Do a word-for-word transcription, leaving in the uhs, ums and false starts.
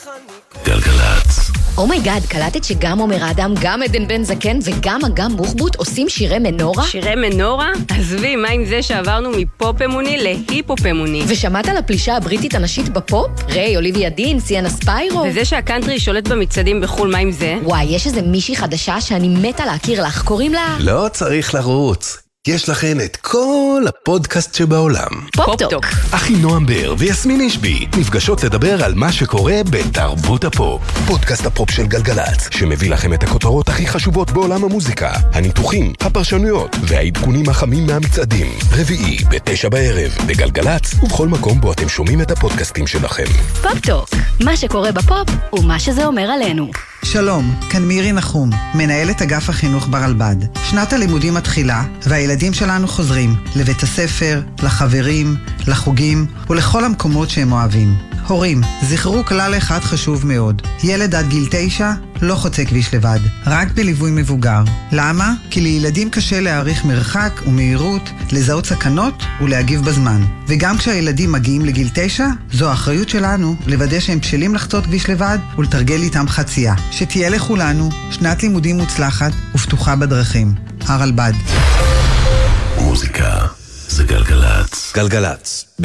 גלגלצ. אומייגאד, קלטת שגם עומר אדם, גם עדן בן זקן וגם אגם בוחבוט עושים שירי מנורה? שירי מנורה? עזבי, מה עם זה שעברנו מפופ אמוני להיפופ אמוני? ושמעת על הפלישה הבריטית הנשית בפופ? ריי, אוליביה דין, סיאנה ספיירו? וזה שהקאנטרי שולט במצעדים בחול, מה עם זה? וואי, יש איזה מישהי חדשה שאני מתה להכיר לך, קוראים לה? לא צריך לרוץ. יש לכן את כל הפודקאסט שבעולם. פופ-טוק. אחי נועם בר ויסמין אישבי נפגשות לדבר על מה שקורה בתרבות הפופ. פודקאסט הפופ של גלגלצ, שמביא לכם את הכותרות הכי חשובות בעולם המוזיקה, הניתוחים, הפרשנויות והעדכונים החמים מהמצעדים. רביעי בתשע בערב בגלגלצ, ובכל מקום בו אתם שומעים את הפודקאסטים שלכם. פופ-טוק. מה שקורה בפופ ומה שזה אומר עלינו. שלום, כאן מירי נחום, מנהלת אגף החינוך ברלב"ד. שנת הלימודים מתחילה, והילדים שלנו חוזרים לבית הספר, לחברים, לחוגים ולכל המקומות שהם אוהבים. הורים, זכרו כלל אחד חשוב מאוד. ילד עד גיל תשע לא חוצה כביש לבד, רק בליווי מבוגר. למה? כי לילדים קשה להעריך מרחק ומהירות, לזהות סכנות ולהגיב בזמן. וגם כשהילדים מגיעים לגיל תשע, זו האחריות שלנו לוודא שהם בשלים לחצות כביש לבד ולתרגל איתם חצייה. שתהיה לכולנו שנת לימודים מוצלחת ופתוחה בדרכים. הרלב"ד. מוזיקה זה גלגלצ. גלגלצ.